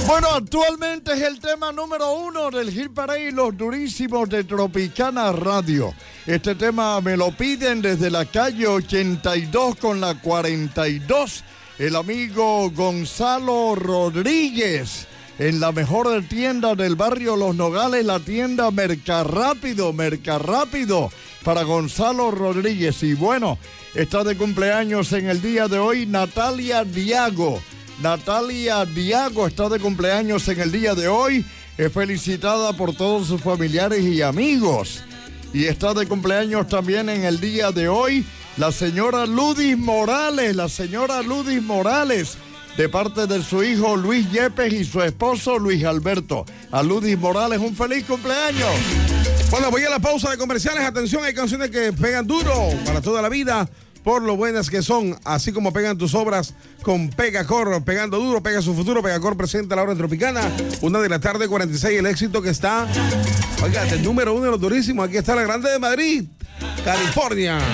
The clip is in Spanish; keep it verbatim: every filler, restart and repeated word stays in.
Bueno, actualmente es el tema número uno del Hit Parade y los durísimos de Tropicana Radio. Este tema me lo piden desde la calle ochenta y dos con la cuarenta y dos. El amigo Gonzalo Rodríguez, en la mejor tienda del barrio Los Nogales, la tienda Mercarrápido, Mercarrápido, para Gonzalo Rodríguez. Y bueno, está de cumpleaños en el día de hoy Natalia Diago. Natalia Diago está de cumpleaños en el día de hoy. Es felicitada por todos sus familiares y amigos. Y está de cumpleaños también en el día de hoy la señora Ludis Morales, la señora Ludis Morales, de parte de su hijo Luis Yepes y su esposo Luis Alberto. A Ludis Morales, un feliz cumpleaños. Bueno, voy a la pausa de comerciales. Atención, hay canciones que pegan duro para toda la vida, por lo buenas que son, así como pegan tus obras con Pegacor, pegando duro, pega su futuro. Pegacor presenta la hora en Tropicana, una de la tarde, cuarenta y seis, el éxito que está, oiga, el número uno de los durísimos. Aquí está la Grande de Madrid, California.